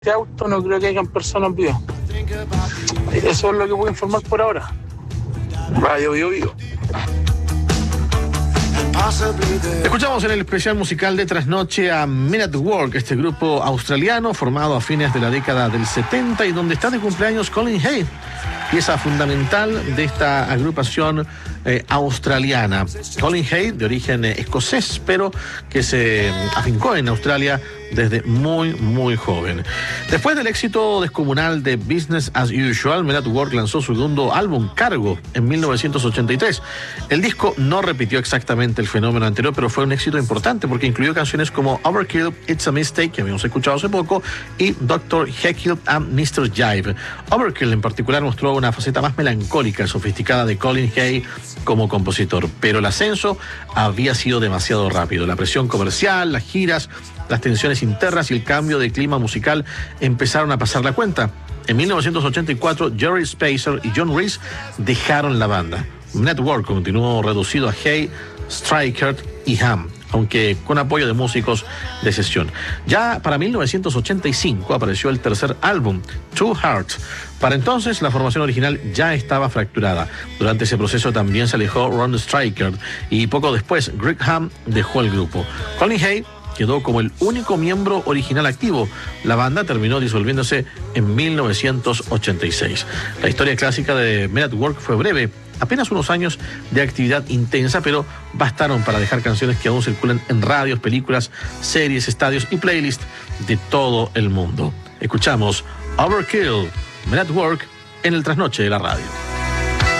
este auto no creo que hayan personas vivas. Eso es lo que puedo informar por ahora. Radio Bio Bio. Escuchamos en el especial musical de Trasnoche a Men at Work, este grupo australiano formado a fines de la década del 70 y donde está de cumpleaños Colin Hay, pieza fundamental de esta agrupación australiana. Colin Hay, de origen escocés, pero que se afincó en Australia desde muy joven. Después del éxito descomunal de Business as Usual, Men at Work lanzó su segundo álbum, Cargo, en 1983. El disco no repitió exactamente el fenómeno anterior, pero fue un éxito importante porque incluyó canciones como Overkill, It's a Mistake, que habíamos escuchado hace poco, y Dr. Jekyll and Mr. Jive. Overkill en particular mostró una faceta más melancólica y sofisticada de Colin Hay como compositor, pero el ascenso había sido demasiado rápido. La presión comercial, las giras, las tensiones internas y el cambio de clima musical empezaron a pasar la cuenta. En 1984, Jerry Spacer y John Reese dejaron la banda. Men at Work continuó reducido a Hay, Streicher y Ham, aunque con apoyo de músicos de sesión. Ya para 1985 apareció el tercer álbum, Two Hearts. Para entonces la formación original ya estaba fracturada. Durante ese proceso también se alejó Ron Streicher y poco después Greg Ham dejó el grupo. Colin Hay quedó como el único miembro original activo. La banda terminó disolviéndose en 1986. La historia clásica de Men at Work fue breve. Apenas unos años de actividad intensa, pero bastaron para dejar canciones que aún circulan en radios, películas, series, estadios y playlists de todo el mundo. Escuchamos Overkill, Men at Work, en el Trasnoche de la radio.